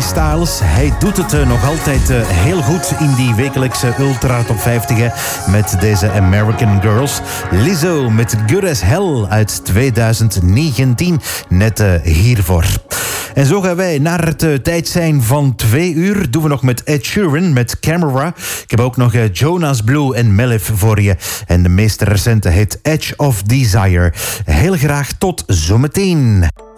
Harry Styles, hij doet het nog altijd heel goed in die wekelijkse Ultra Top 50 met deze American Girls. Lizzo met Good As Hell uit 2019, net hiervoor. En zo gaan wij naar het tijd zijn van 2 uur. Doen we nog met Ed Sheeran, met Camera. Ik heb ook nog Jonas Blue en Melif voor je. En de meest recente heet Edge of Desire. Heel graag tot zometeen.